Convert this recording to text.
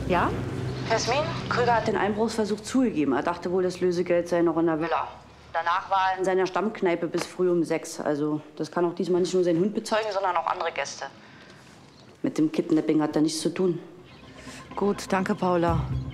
Ja? Jasmin, Krüger hat den Einbruchsversuch zugegeben. Er dachte wohl, das Lösegeld sei noch in der Villa. Danach war er in seiner Stammkneipe bis früh um 6. Also das kann auch diesmal nicht nur sein Hund bezeugen, sondern auch andere Gäste. Mit dem Kidnapping hat er nichts zu tun. Gut, danke, Paula.